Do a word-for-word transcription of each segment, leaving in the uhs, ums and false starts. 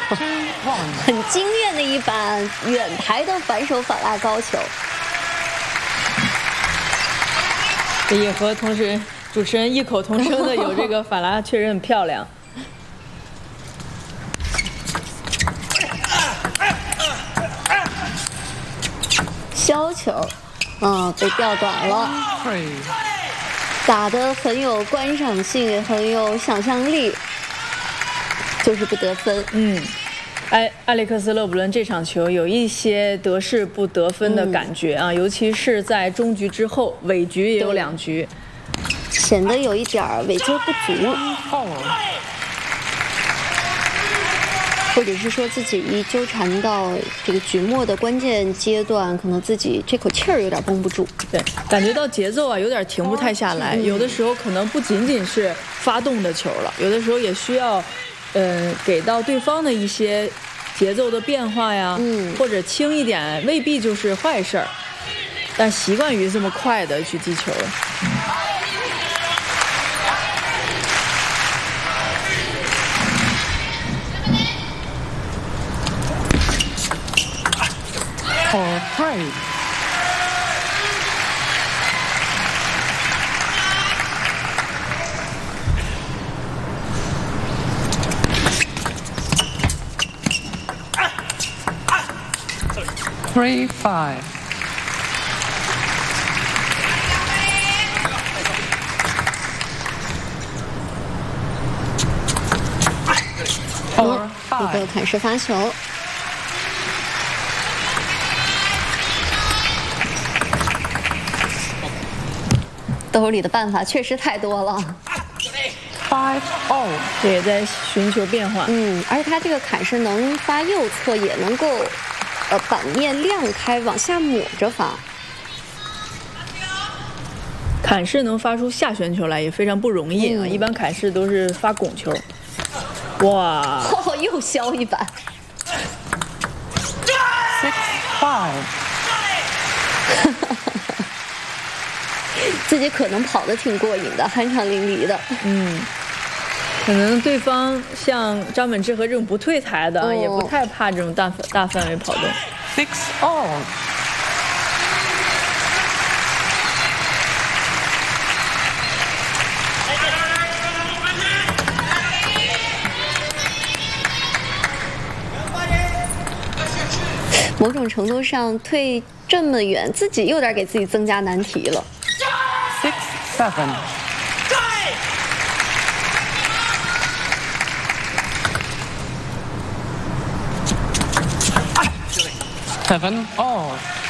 很惊艳的一板远台的反手反拉高球。 这也和同时主持人异口同声的有这个反拉确实很漂亮。 削球，嗯，被吊短了。打得很有观赏性，也很有想象力，就是不得分。 嗯，埃埃里克斯勒布伦这场球有一些得势不得分的感觉啊，嗯、尤其是在中局之后，尾局也有两局， 显得有一点尾劲不足。或者是说自己一纠缠到这个局末的关键阶段，可能自己这口气儿有点绷不住。 对，感觉到节奏啊有点停不太下来，嗯、有的时候可能不仅仅是发动的球了，有的时候也需要，呃，给到对方的一些节奏的变化呀，嗯、或者轻一点未必就是坏事儿，但习惯于这么快的去击球。 For three. Three five. Four five. 一个砍式发球。兜里的办法确实太多了。 Five oh， 这也在寻求变化。 嗯，而且他这个砍式能发右侧，也能够，呃，板面亮开，往下抹着发。 砍式能发出下旋球来也非常不容易啊，嗯、一般砍式都是发拱球。哇！ 哦，又削一板。 Six five。 自己可能跑得挺过瘾的，酣畅淋漓的。 嗯，可能对方像张本智和这种不退台的，哦、也不太怕这种大大范围跑动。 Six all。 某种程度上退这么远，自己有点给自己增加难题了。 Six seven. Seven all.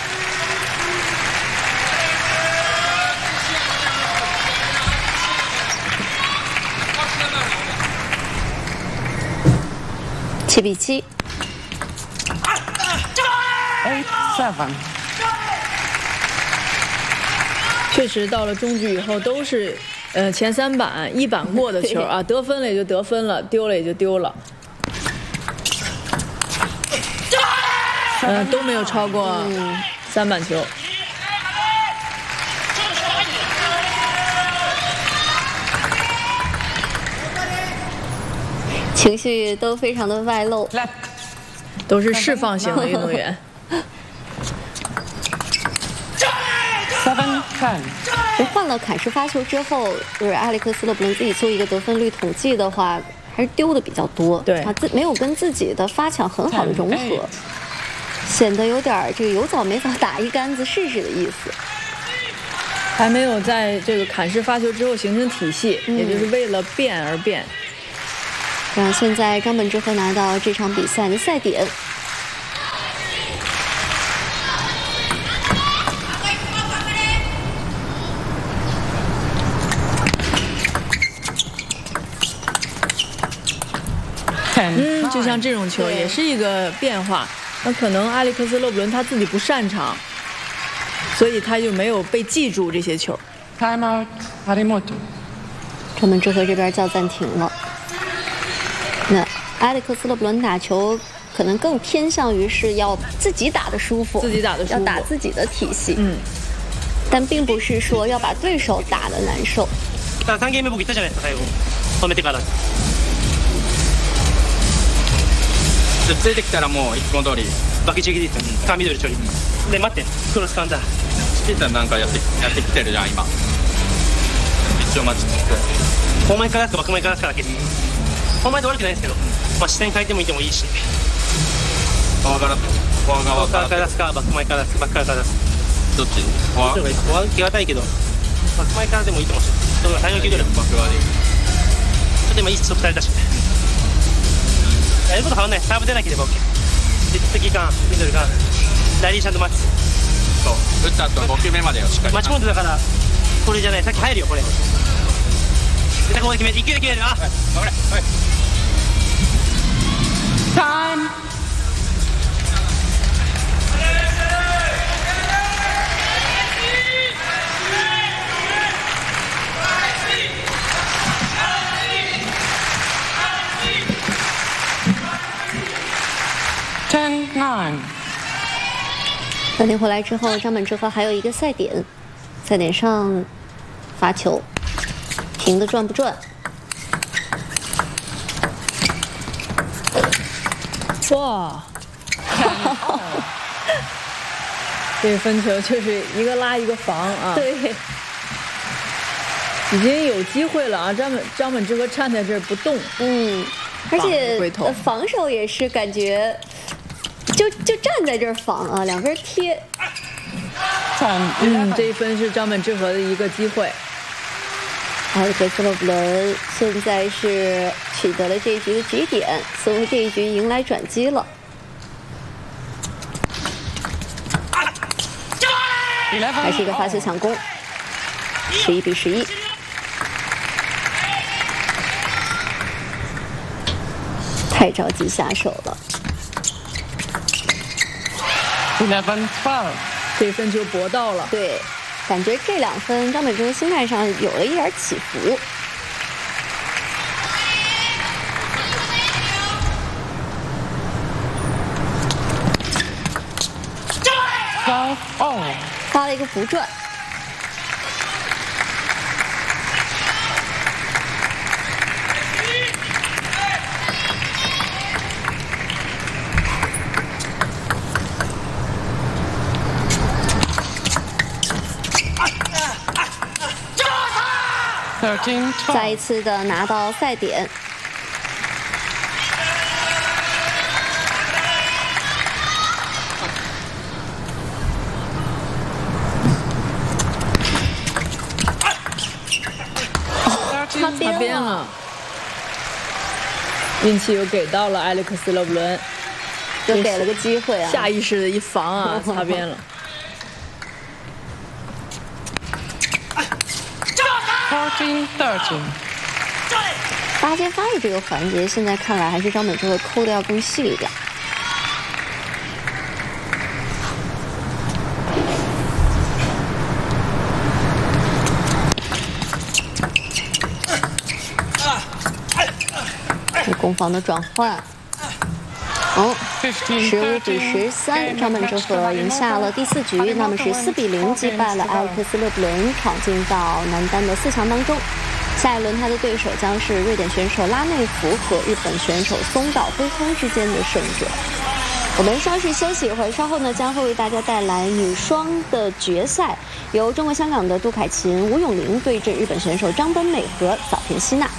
七比七。 Eight seven。 确实，到了中局以后都是，呃，前三板一板过的球啊，得分了也就得分了，丢了也就丢了。嗯、呃，都没有超过三板球。 情绪都非常的外露， 都是释放型的运动员。 Seven ten。 换了砍式发球之后，就是埃里克斯勒布伦自己做一个得分率统计的话，还是丢的比较多。 对， 啊，自没有跟自己的发抢很好的融合，显得有点这个有枣没枣打一竿子试试的意思。 还没有在这个砍式发球之后形成体系，嗯、也就是为了变而变。 然后现在张本智和拿到这场比赛的赛点。 嗯，就像这种球也是一个变化。那可能埃里克斯勒布伦他自己不擅长，所以他就没有被记住这些球。 Time out， Harimoto。 张本智和这边叫暂停了。那埃里克斯勒布伦打球可能更偏向于是要自己打的舒服， 自己打的舒服， 要打自己的体系。 嗯， 但并不是说要把对手打得难受。 さんゲーム僕言ったじゃないですか最後止めてから。 出てきたらもういつも通りバキチキですよ。カーミドル処理。で待ってクロスカウンター。 チキさんなんかやってやってきてるじゃん今。一応待ちつつ。 フォーマイから出すかバックマイから出すかだけ。フォーマイで悪くないんですけど、まあ視線変えてもいてもいいし。 フォア側フォア側から出すかバックマイから出すバックから出す。 どっち？フォア。 フォア手堅いけどバックマイからでもいいと思うし。そう対応球ドル。 バック側でいい。 ちょっと今いいストップされたし。やること変わんない。サーブ出なければ OK。実績感ミドル感ラリーちゃんと待つ。 そう打った後ご球目までをしっかりマッチポイントだからこれじゃない。さっき入るよこれ。絶対ここで決める。いっ球で決める。あ、 頑張れ。はい。 タイム。ten nine。 暂停回来之后，张本智和还有一个赛点，赛点上发球，停的转不转？ 哇！这个分球就是一个拉一个防啊。 对， 已经有机会了啊！张本张本智和站在这儿不动， 嗯，而且回头呃防守也是感觉。就就站在这儿防啊，两边贴。 嗯，这一分是张本智和的一个机会。 埃里克斯勒布伦现在是取得了这一局的局点，似乎这一局迎来转机了。还是一个发球抢攻，十一比十一。太着急下手了。 eleven twelve， 这分球搏到了。 对，感觉这两分张本智和心态上有了一点起伏。 哦， 发了一个不转。再一次的拿到赛点。擦边, 边了，运气又给到了埃里克斯勒布伦， 又给了个机会啊！ 下意识的一防啊，擦边了。 fourteen thirteen， 八接发的这个环节，现在看来还是张本智和扣的要更细一点。这攻防的转换，哦，十五比十三，张本智和赢下了第四局，那么是四比零击败了埃里克斯勒布伦，闯进到男单的四强当中。下一轮他的对手将是瑞典选手拉内福和日本选手松岛辉空之间的胜者。我们稍事休息一会儿，稍后呢将会为大家带来女双的决赛，由中国香港的杜凯琴、吴永玲对阵日本选手张本美和早田希娜。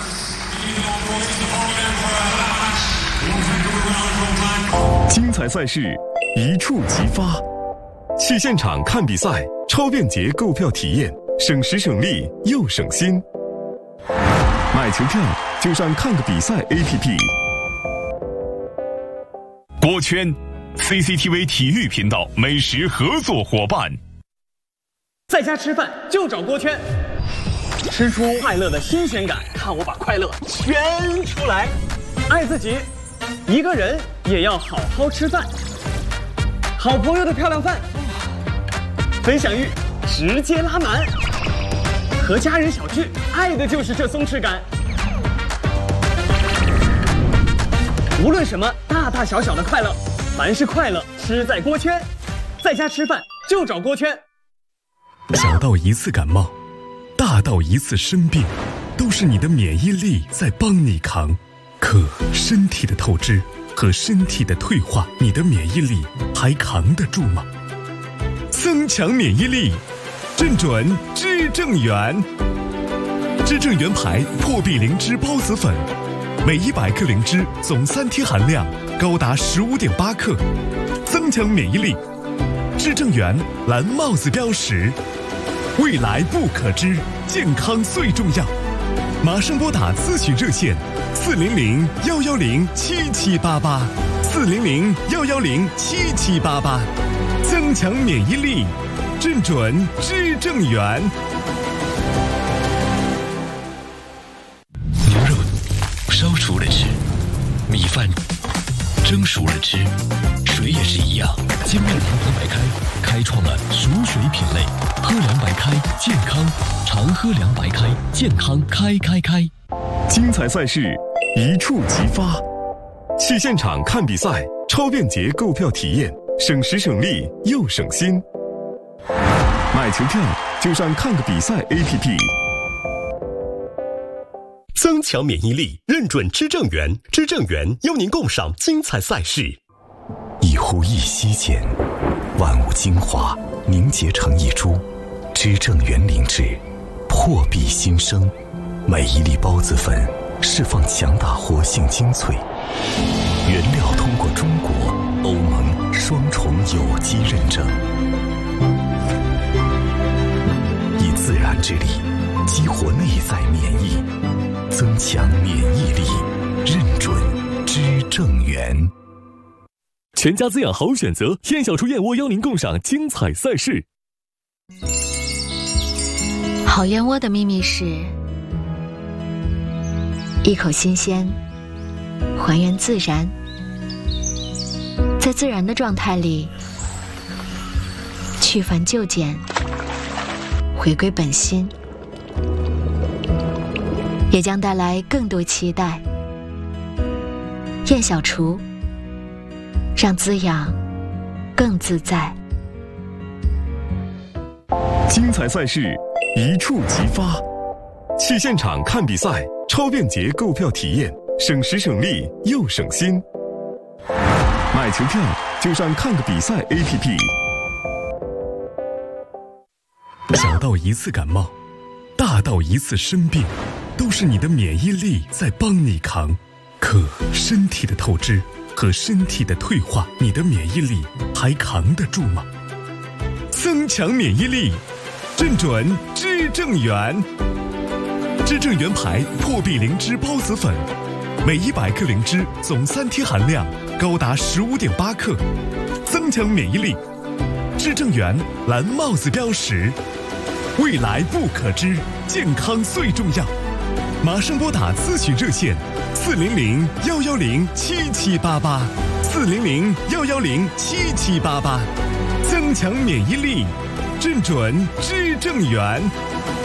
精彩赛事一触即发，去现场看比赛，超便捷购票体验，省时省力又省心。买球票就上看个比赛 A P P。 锅圈 C C T V 体育频道美食合作伙伴。 在家吃饭就找锅圈，吃出快乐的新鲜感，看我把快乐圈出来。爱自己，一个人也要好好吃饭。好朋友的漂亮饭，分享欲直接拉满。和家人小聚，爱的就是这松弛感。无论什么大大小小的快乐，凡是快乐吃在锅圈。在家吃饭就找锅圈。 小到一次感冒，大到一次生病，都是你的免疫力在帮你扛。可身体的透支， 和身体的退化，你的免疫力还扛得住吗？增强免疫力，正准知正元。知正元牌破壁灵芝孢子粉，每一百克灵芝总三贴含量高达十五点八克，增强免疫力。知正元蓝帽子标识，未来不可知，健康最重要。马上拨打咨询热线四零零幺幺零七七八八，四零零幺幺零七七八八，增强免疫力，正准知正元。 牛肉烧熟了吃，米饭蒸熟了吃，水也是一样。精酿蓝牌白开开创了熟水品类，喝凉白开健康，常喝凉白开健康开开开。 精彩赛事一触即发，去现场看比赛，超便捷购票体验，省时省力又省心。买球票就上看个比赛 A P P。 增强免疫力，认准知正元，知正元邀您共赏精彩赛事。 一呼一吸间，万物精华凝结成一株，知正元灵芝，破壁新生。每一粒孢子粉释放强大活性精粹，原料通过中国、欧盟双重有机认证，以自然之力激活内在免疫，增强免疫力，认准知正元。 全家滋养好选择，燕小厨燕窝邀您共赏精彩赛事。 好燕窝的秘密是一口新鲜，还原自然，在自然的状态里去繁就简，回归本心，也将带来更多期待。燕小厨，让滋养更自在。 精彩赛事一触即发，去现场看比赛，超便捷购票体验，省时省力又省心。买球票就上看个比赛 A P P。小到一次感冒，大到一次生病，都是你的免疫力在帮你扛。可身体的透支和身体的退化，你的免疫力还扛得住吗？增强免疫力，正准知正元。知正元牌破壁灵芝孢子粉，每一百克灵芝总三贴含量高达十五点八克，增强免疫力。知正元蓝帽子标识，未来不可知，健康最重要。马上拨打咨询热线四零零幺幺零七七八八，四零零幺幺零七七八八，增强免疫力，正准知正元。